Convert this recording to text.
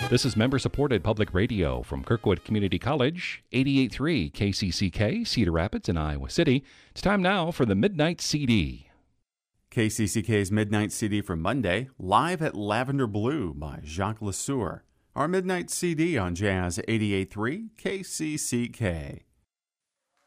This is member-supported public radio from Kirkwood Community College, 88.3 KCCK, Cedar Rapids and Iowa City. It's time now for the Midnight CD. KCCK's Midnight CD for Monday, Live at Lavender Blue by Jacques Lesueur. Our Midnight CD on Jazz 88.3 KCCK.